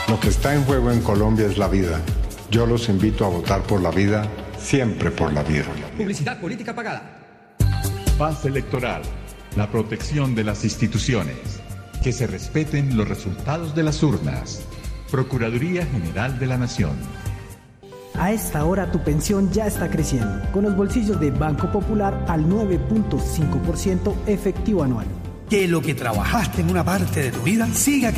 Lo que está en juego en Colombia es la vida. Yo los invito a votar por la vida, siempre por la vida. Publicidad política pagada. Paz electoral. La protección de las instituciones. Que se respeten los resultados de las urnas. Procuraduría General de la Nación. A esta hora tu pensión ya está creciendo, con los bolsillos de Banco Popular al 9.5% efectivo anual. Que lo que trabajaste en una parte de tu vida siga